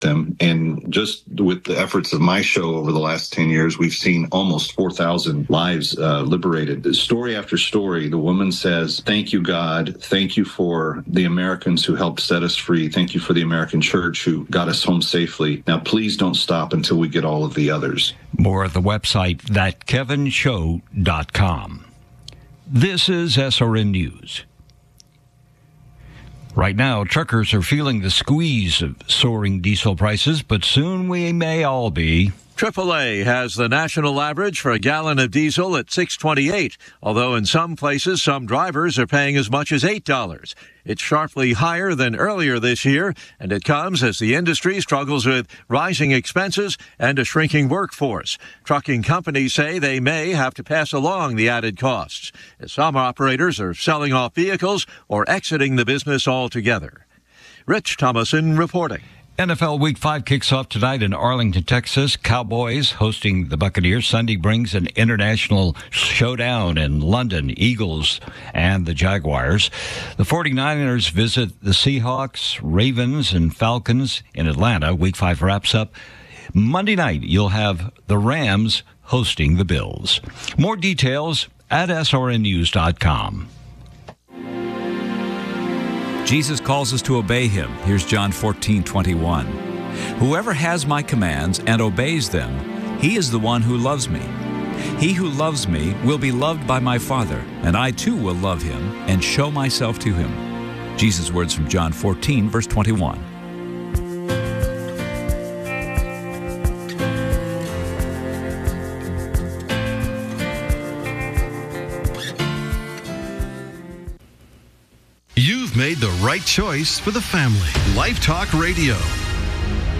them. And just with the efforts of my show over the last 10 years, we've seen almost 4,000 lives liberated. Story after story, the woman says, "Thank you, God. Thank you for the Americans who helped set us free. Thank you for the American church who got us home safely. Now, please don't stop until we get all of the others." More at the website, thatkevinshow.com. This is SRN News. Right now, truckers are feeling the squeeze of soaring diesel prices, but soon we may all be. AAA has the national average for a gallon of diesel at $6.28, although in some places, some drivers are paying as much as $8. It's sharply higher than earlier this year, and it comes as the industry struggles with rising expenses and a shrinking workforce. Trucking companies say they may have to pass along the added costs, as some operators are selling off vehicles or exiting the business altogether. Rich Thomason reporting. NFL Week 5 kicks off tonight in Arlington, Texas. Cowboys hosting the Buccaneers. Sunday brings an international showdown in London, Eagles and the Jaguars. The 49ers visit the Seahawks, Ravens, and Falcons in Atlanta. Week 5 wraps up Monday night. You'll have the Rams hosting the Bills. More details at srnnews.com. Jesus calls us to obey him. Here's John 14:21. Whoever has my commands and obeys them, he is the one who loves me. He who loves me will be loved by my Father, and I too will love him and show myself to him. Jesus' words from John 14, verse 21. You've made the right choice for the family. Life Talk Radio.